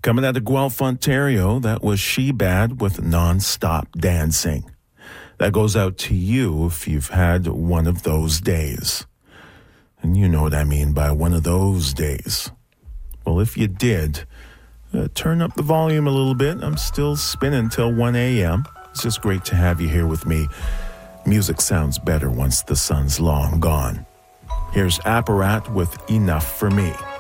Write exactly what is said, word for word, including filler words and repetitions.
Coming out of Guelph, Ontario, that was She Bad with Non-Stop Dancing. That goes out to you if you've had one of those days. And you know what I mean by one of those days. Well, if you did, uh, turn up the volume a little bit. I'm still spinning till one a.m. It's just great to have you here with me. Music sounds better once the sun's long gone. Here's Apparat with Enough for Me.